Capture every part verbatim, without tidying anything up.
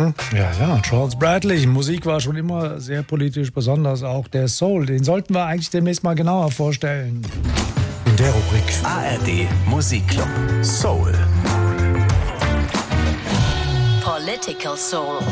ne? Ja, ja, Charles Bradley. Musik war schon immer sehr politisch, besonders auch der Soul. Den sollten wir eigentlich demnächst mal genauer vorstellen. In der Rubrik. A R D Musikclub Soul. Political Soul.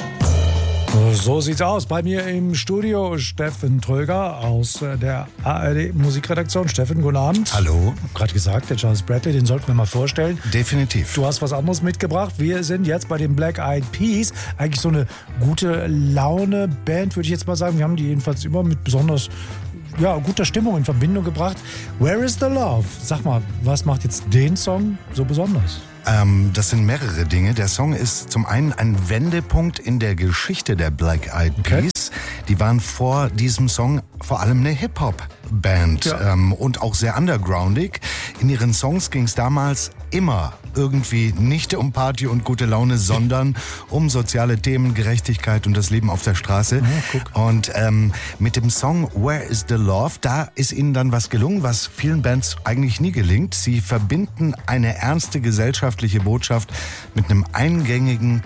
So sieht's aus. Bei mir im Studio Steffen Tröger aus der A R D Musikredaktion. Steffen, guten Abend. Hallo. Ich habe gerade gesagt, der Charles Bradley, den sollten wir mal vorstellen. Definitiv. Du hast was anderes mitgebracht. Wir sind jetzt bei den Black Eyed Peas. Eigentlich so eine gute Laune-Band, würde ich jetzt mal sagen. Wir haben die jedenfalls immer mit besonders ja, guter Stimmung in Verbindung gebracht. Where is the Love? Sag mal, was macht jetzt den Song so besonders? Ähm, das sind mehrere Dinge. Der Song ist zum einen ein Wendepunkt in der Geschichte der Black Eyed Peas. Okay. Die waren vor diesem Song vor allem eine Hip-Hop-Band, ja. ähm, und auch sehr undergroundig. In ihren Songs ging es damals immer irgendwie nicht um Party und gute Laune, sondern um soziale Themen, Gerechtigkeit und das Leben auf der Straße. Ja, und ähm, mit dem Song Where is the Love, da ist ihnen dann was gelungen, was vielen Bands eigentlich nie gelingt. Sie verbinden eine ernste gesellschaftliche Botschaft mit einem eingängigen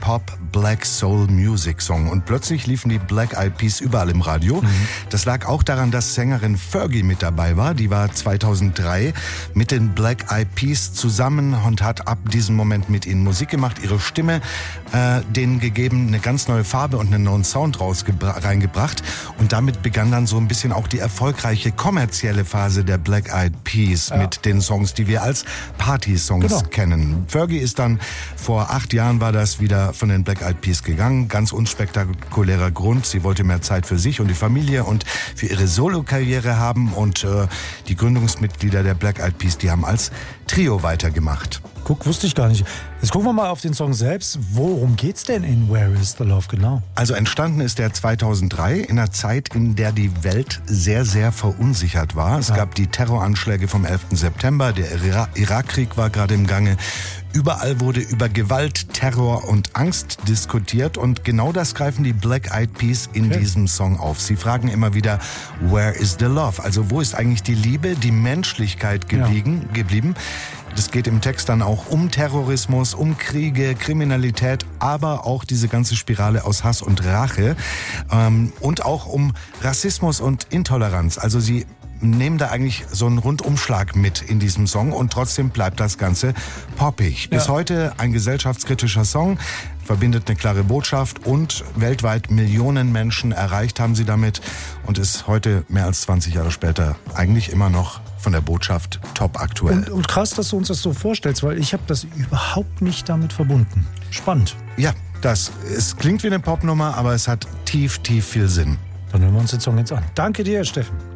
Pop-Black-Soul-Music-Song. Und plötzlich liefen die Black Eyed Peas überall im Radio. Mhm. Das lag auch daran, dass Sängerin Fergie mit dabei war. Die war zweitausenddrei mit den Black Eyed Peas zusammen und hat ab diesem Moment mit ihnen Musik gemacht, ihre Stimme äh, denen gegeben, eine ganz neue Farbe und einen neuen Sound reingebracht. Und damit begann dann so ein bisschen auch die erfolgreiche kommerzielle Phase der Black Eyed Peas, ja, mit den Songs, die wir als Party-Songs genau kennen. Fergie ist dann vor acht Jahren war das wieder von den Black Eyed Peas gegangen. Ganz unspektakulärer Grund. Sie wollte mehr Zeit für sich und die Familie und für ihre Solo-Karriere haben. Und äh, die Gründungsmitglieder der Black Eyed Peas, die haben als Trio weitergemacht. Guck, wusste ich gar nicht. Jetzt gucken wir mal auf den Song selbst. Worum geht's denn in Where is the Love genau? Also entstanden ist der zweitausenddrei in einer Zeit, in der die Welt sehr, sehr verunsichert war. Es ja. gab die Terroranschläge vom elften September, der Ira- Irakkrieg war gerade im Gange. Überall wurde über Gewalt, Terror und Angst diskutiert und genau das greifen die Black Eyed Peas in okay. diesem Song auf. Sie fragen immer wieder, where is the love? Also wo ist eigentlich die Liebe, die Menschlichkeit geblieben? Ja. geblieben? Das geht im Text dann auch um Terrorismus, um Kriege, Kriminalität, aber auch diese ganze Spirale aus Hass und Rache ähm, und auch um Rassismus und Intoleranz. Also sie nehmen da eigentlich so einen Rundumschlag mit in diesem Song und trotzdem bleibt das Ganze poppig. Bis ja. heute ein gesellschaftskritischer Song, verbindet eine klare Botschaft und weltweit Millionen Menschen erreicht haben sie damit und ist heute mehr als zwanzig Jahre später eigentlich immer noch von der Botschaft top aktuell. Und, und krass, dass du uns das so vorstellst, weil ich habe das überhaupt nicht damit verbunden. Spannend. Ja, das, es klingt wie eine Popnummer, aber es hat tief, tief viel Sinn. Dann hören wir uns den Song jetzt an. Danke dir, Steffen.